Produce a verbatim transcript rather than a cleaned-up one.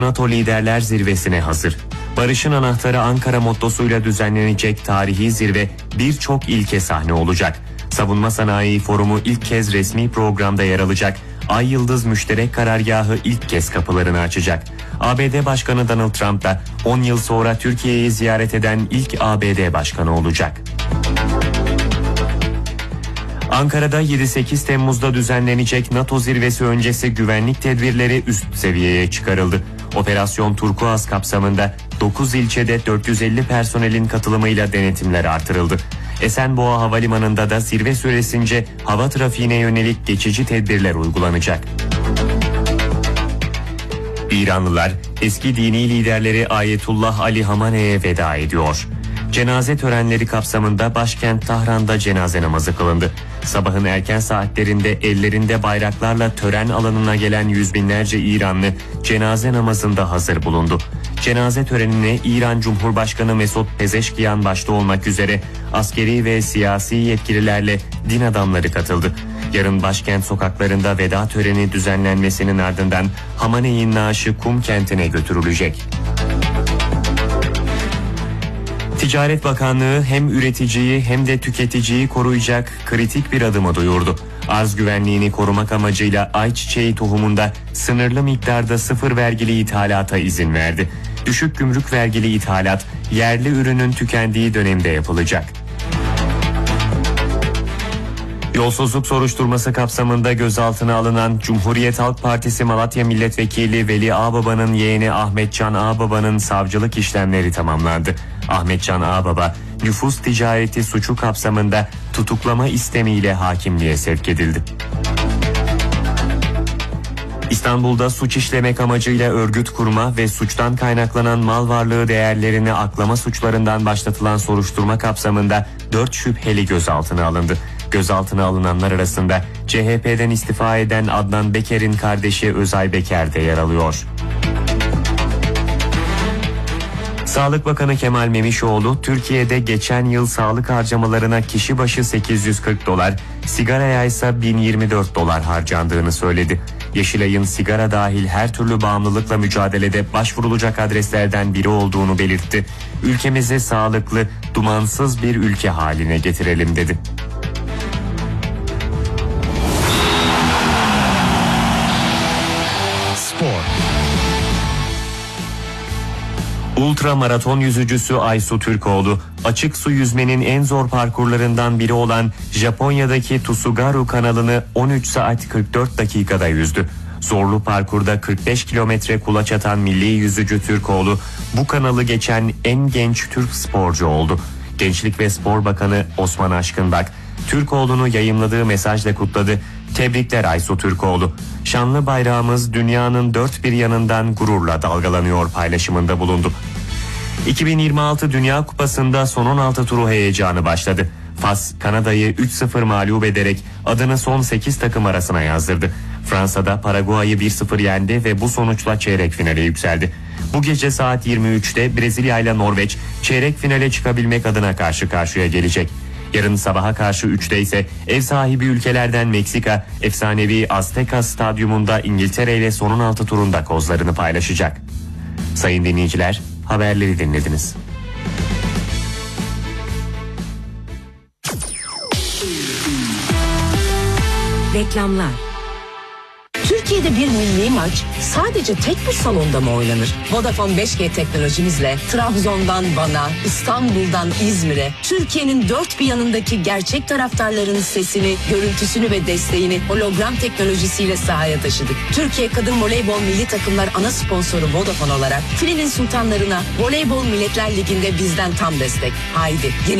NATO Liderler Zirvesi'ne hazır. Barışın anahtarı Ankara mottosuyla düzenlenecek tarihi zirve birçok ilke sahne olacak. Savunma Sanayi Forumu ilk kez resmi programda yer alacak. Ay Yıldız Müşterek Karargahı ilk kez kapılarını açacak. A B D Başkanı Donald Trump da on yıl sonra Türkiye'yi ziyaret eden ilk A B D Başkanı olacak. Ankara'da yedi sekiz Temmuz'da düzenlenecek NATO zirvesi öncesi güvenlik tedbirleri üst seviyeye çıkarıldı. Operasyon Turkuaz kapsamında dokuz ilçede dört yüz elli personelin katılımıyla denetimler artırıldı. Esenboğa Havalimanı'nda da zirve süresince hava trafiğine yönelik geçici tedbirler uygulanacak. İranlılar eski dini liderleri Ayetullah Ali Hamane'ye veda ediyor. Cenaze törenleri kapsamında başkent Tahran'da cenaze namazı kılındı. Sabahın erken saatlerinde ellerinde bayraklarla tören alanına gelen yüz binlerce İranlı cenaze namazında hazır bulundu. Cenaze törenine İran Cumhurbaşkanı Mesut Pezeşkiyan başta olmak üzere askeri ve siyasi yetkililerle din adamları katıldı. Yarın başkent sokaklarında veda töreni düzenlenmesinin ardından Hamane'nin naaşı Kum kentine götürülecek. Ticaret Bakanlığı hem üreticiyi hem de tüketiciyi koruyacak kritik bir adımı duyurdu. Arz güvenliğini korumak amacıyla ayçiçeği tohumunda sınırlı miktarda sıfır vergili ithalata izin verdi. Düşük gümrük vergili ithalat yerli ürünün tükendiği dönemde yapılacak. Yolsuzluk soruşturması kapsamında gözaltına alınan Cumhuriyet Halk Partisi Malatya Milletvekili Veli Ağbaba'nın yeğeni Ahmetcan Ağbaba'nın savcılık işlemleri tamamlandı. Ahmetcan Ağbaba, nüfus ticareti suçu kapsamında tutuklama istemiyle hakimliğe sevk edildi. İstanbul'da suç işlemek amacıyla örgüt kurma ve suçtan kaynaklanan mal varlığı değerlerini aklama suçlarından başlatılan soruşturma kapsamında dört şüpheli gözaltına alındı. Gözaltına alınanlar arasında C H P'den istifa eden Adnan Beker'in kardeşi Özay Beker de yer alıyor. Sağlık Bakanı Kemal Memişoğlu, Türkiye'de geçen yıl sağlık harcamalarına kişi başı sekiz yüz kırk dolar, sigaraya ise bin yirmi dört dolar harcandığını söyledi. Yeşilay'ın sigara dahil her türlü bağımlılıkla mücadelede başvurulacak adreslerden biri olduğunu belirtti. Ülkemizi sağlıklı, dumansız bir ülke haline getirelim dedi. Spor. Ultra maraton yüzücüsü Aysu Türkoğlu, açık su yüzmenin en zor parkurlarından biri olan Japonya'daki Tsugaru kanalını on üç saat kırk dört dakikada yüzdü. Zorlu parkurda kırk beş kilometre kulaç atan milli yüzücü Türkoğlu, bu kanalı geçen en genç Türk sporcu oldu. Gençlik ve Spor Bakanı Osman Aşkınbak, Türkoğlu'nu yayımladığı mesajla kutladı. Tebrikler Aysu Türkoğlu. Şanlı bayrağımız dünyanın dört bir yanından gururla dalgalanıyor paylaşımında bulundu. iki bin yirmi altı Dünya Kupası'nda son on altı turu heyecanı başladı. Fas, Kanada'yı üç sıfır mağlup ederek adını son sekiz takım arasına yazdırdı. Fransa'da Paraguay'ı bir sıfır yendi ve bu sonuçla çeyrek finale yükseldi. Bu gece saat yirmi üçte Brezilya ile Norveç çeyrek finale çıkabilmek adına karşı karşıya gelecek. Yarın sabaha karşı üçte ise ev sahibi ülkelerden Meksika, efsanevi Azteca Stadyumunda İngiltere ile son on altı turunda kozlarını paylaşacak. Sayın dinleyiciler, haberleri dinlediniz. Reklamlar. Türkiye'de bir milli maç sadece tek bir salonda mı oynanır? Vodafone beş G teknolojimizle Trabzon'dan Van'a, İstanbul'dan İzmir'e, Türkiye'nin dört bir yanındaki gerçek taraftarların sesini, görüntüsünü ve desteğini hologram teknolojisiyle sahaya taşıdık. Türkiye Kadın Voleybol Milli Takımlar ana sponsoru Vodafone olarak Filenin Sultanlarına Voleybol Milletler Ligi'nde bizden tam destek. Haydi yeni